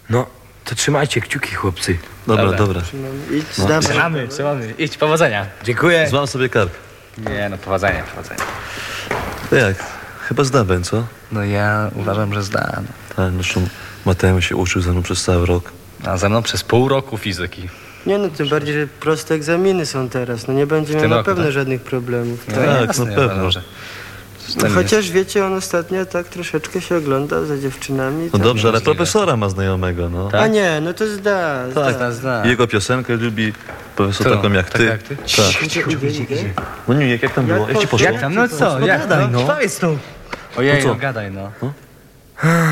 No, to trzymajcie kciuki, chłopcy. Dobra. Idź, zdawaj. Trzymamy. Idź, powodzenia. Dziękuję. Złam sobie kark. Nie, no powodzenia. To jak? Chyba zda Ben, co? No ja uważam, że zda. Tak, zresztą Mateusz się uczył ze mną przez cały rok. A ze mną przez pół roku fizyki. Nie no, tym bardziej, że proste egzaminy są teraz. No nie będzie miał tym na roku, pewno tak? żadnych problemów. Tak, jasne, na pewno. wiadomo, że No, chociaż wiecie, on ostatnio tak troszeczkę się oglądał za dziewczynami. No tak. dobrze, ale możliwe. profesora ma znajomego, no. Tak? A nie, no to zda. Tak, zda. Jego piosenkę lubi profesor Kto? taką jak Taka ty. jak ty? Tak. No nie, jak tam było? Jak ci poszło? Jak tam? No co? Jak tam? Powiedz to. Ojej, No co? no gadaj, no.